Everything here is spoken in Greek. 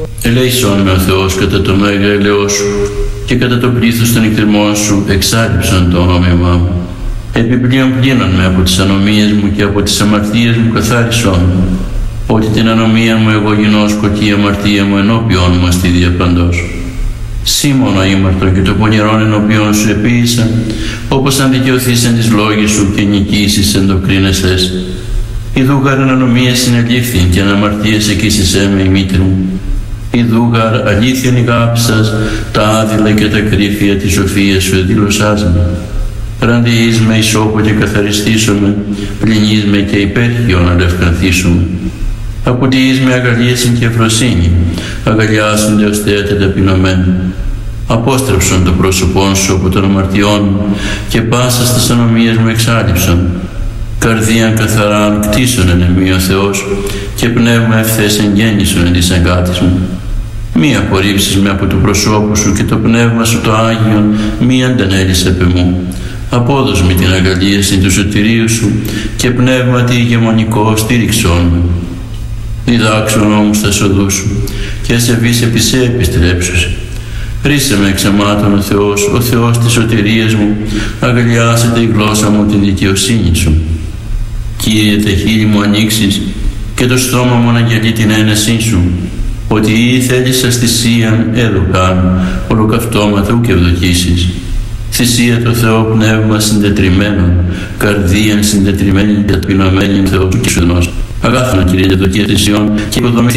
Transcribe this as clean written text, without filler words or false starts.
Ελέησόν με ο Θεός κατά το μέγα ελαιό σου και κατά το πλήθος των εκτιμών σου εξάλληψαν το όνομά μου. Επιπλέον πλύνον με από τις ανομίες μου και από τις αμαρτίες μου καθάρισόν με, ότι την ανομία μου εγώ γινώσκω και η αμαρτία μου ενώπιόν μου αστεί διαπαντός. Σήμωνο ήμαρτον και το πονηρόν ενώπιόν σου επίησα, όπως αν δικαιωθείς εν τις λόγες σου και νικήσεις εν το κρίνεσθες. Ιδούγαρ εν ανομίες συνελήφθην και εν αμαρτίες εκείσισέ με η μήτρη μου. Ιδούγαρ αλήθειαν ηγάψας τα άδειλα και τα κρύφια της σοφίας σου εδήλωσάς με. Ραντιείς με ισόπο και καθαριστήσομαι, πλυνείς με και υπέρχιον αλευκανθήσομαι. Ακουτιείς με αγαλίασιν και ευφροσύνη, αγαλιάσονται ως θέατα ταπεινωμένα. Απόστρεψον το πρόσωπόν σου από των αμαρτιών μου και πάσα στας ανομίες μου εξάλληψον. Καρδίαν καθαράν κτίσον εν εμεί ο Θεός και πνεύμα ευθές εγγέννησον εν της αγκάτης μου. Μη απορρίψεις με από του προσώπου σου και το πνεύμα σου το Άγιον μη αντανέλεις επ' εμού. Απόδος με την αγαλίαση του σωτηρίου σου και πνεύματι ηγεμονικό στήριξόν με. Διδάξον όμως τα σοδού σου και ασεβείς επί σε επιστρέψουσι. Ρίσε με εξαμάτων ο Θεός της σωτηρίας μου, αγαλιάσετε η γλώσσα μου την δικαιοσύνη σου. Κύριε, τα χείλη μου ανοίξεις και το στόμα μου αναγγελεί την ένεσή σου, ότι ή θέλησας θυσίαν έδωκαν, ολοκαυτώματα ουκ ευδοκίσεις. Θυσία το Θεό πνεύμα συντετριμένον, καρδίαν συντετριμένη και ταπεινωμένη Θεός και σου δνός. Αγάθωνα Κύριε, δοκία θυσιών και υποδομή